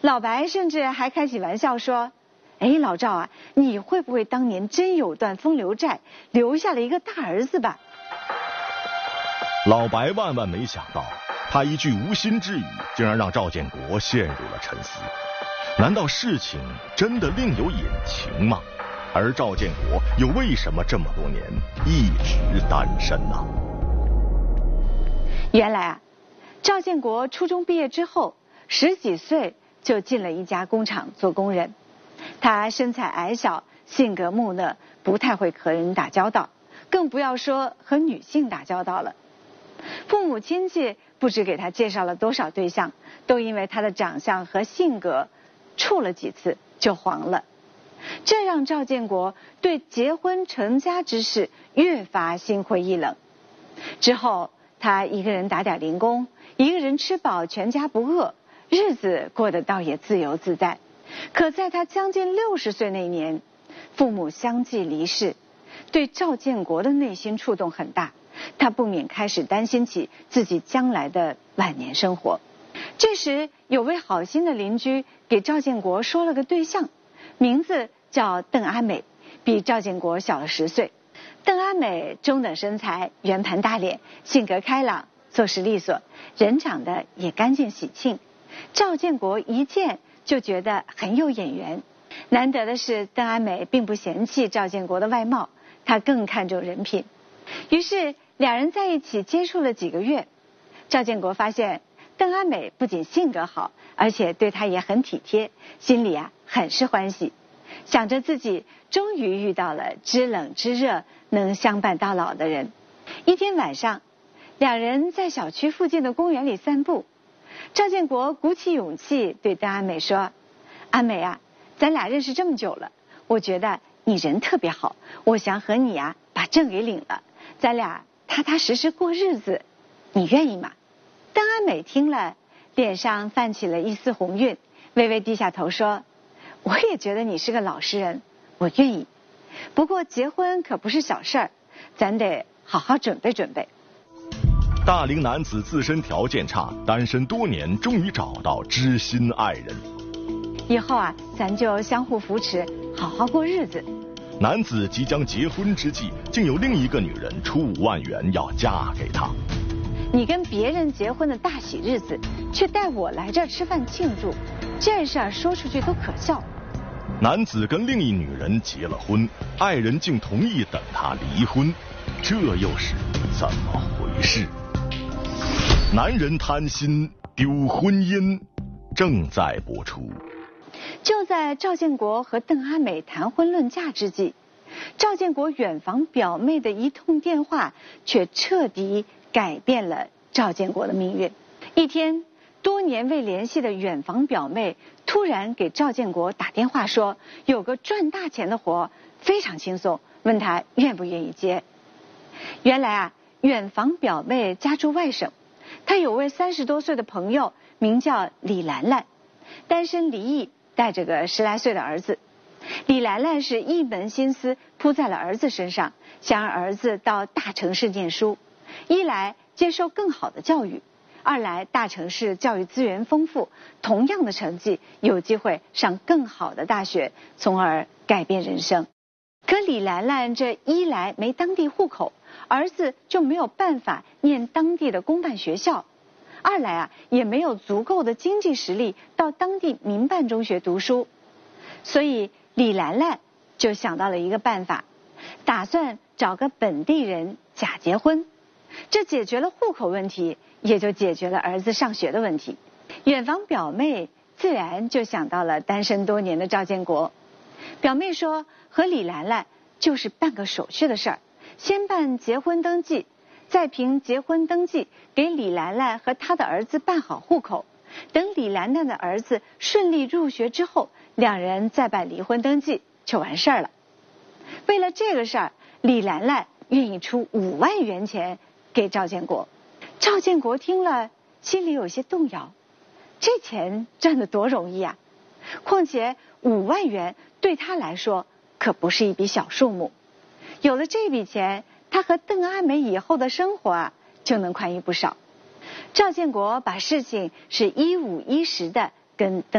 老白甚至还开起玩笑说：“哎，老赵啊，你会不会当年真有段风流债，留下了一个大儿子吧？” 老白万万没想到，他一句无心之语，竟然让赵建国陷入了沉思。难道事情真的另有隐情吗？而赵建国又为什么这么多年一直单身呢？ 原来啊，赵建国初中毕业之后，10几岁就进了一家工厂做工人。他身材矮小，性格木讷，不太会和人打交道，更不要说和女性打交道了。父母亲戚不知给他介绍了多少对象，都因为他的长相和性格处了几次就黄了。这让赵建国对结婚成家之事越发心灰意冷。之后他一个人打点零工，一个人吃饱全家不饿，日子过得倒也自由自在。可在他将近60岁那年，父母相继离世，对赵建国的内心触动很大，他不免开始担心起自己将来的晚年生活。这时有位好心的邻居给赵建国说了个对象，名字叫邓阿美，比赵建国小了10岁。邓阿美中等身材，圆盘大脸，性格开朗，做事利索，人长得也干净喜庆。赵建国一见就觉得很有眼缘。难得的是，邓阿美并不嫌弃赵建国的外貌，她更看重人品。于是两人在一起接触了几个月，赵建国发现邓阿美不仅性格好，而且对他也很体贴，心里很是欢喜，想着自己终于遇到了知冷知热能相伴到老的人。一天晚上，两人在小区附近的公园里散步，赵建国鼓起勇气对邓阿美说：“阿美啊，咱俩认识这么久了，我觉得你人特别好，我想和你把证给领了，咱俩踏踏实实过日子，你愿意吗？”邓阿美听了，脸上泛起了一丝红晕，微微低下头说：“我也觉得你是个老实人，我愿意。不过结婚可不是小事儿，咱得好好准备准备。” 大龄男子自身条件差，单身多年，终于找到知心爱人。 以后咱就相互扶持，好好过日子。 男子即将结婚之际，竟有另一个女人出5万元要嫁给他。 你跟别人结婚的大喜日子，却带我来这儿吃饭庆祝，这事儿说出去都可笑。 男子跟另一女人结了婚，爱人竟同意等他离婚，这又是怎么回事？男人贪心丢婚姻，正在播出。 就在赵建国和邓阿美谈婚论嫁之际，赵建国远房表妹的一通电话，却彻底改变了赵建国的命运。一天，多年未联系的远房表妹突然给赵建国打电话说，有个赚大钱的活，非常轻松，问他愿不愿意接。原来远房表妹家住外省，她有位30多岁的朋友，名叫李兰兰，单身离异，带着个10来岁的儿子。李兰兰是一门心思扑在了儿子身上，想让儿子到大城市念书，一来接受更好的教育，二来大城市教育资源丰富，同样的成绩有机会上更好的大学，从而改变人生。可李兰兰这一来没当地户口，儿子就没有办法念当地的公办学校，二来也没有足够的经济实力到当地民办中学读书。所以李兰兰就想到了一个办法，打算找个本地人假结婚，这解决了户口问题，也就解决了儿子上学的问题。远房表妹自然就想到了单身多年的赵建国。表妹说，和李兰兰就是办个手续的事儿，先办结婚登记，再凭结婚登记给李兰兰和她的儿子办好户口，等李兰兰的儿子顺利入学之后，两人再办离婚登记就完事儿了。为了这个事儿，李兰兰愿意出5万元钱给赵建国。赵建国听了心里有些动摇，这钱赚得多容易况且5万元对他来说可不是一笔小数目。有了这笔钱，他和邓阿美以后的生活就能宽裕不少。赵建国把事情是一五一十的跟邓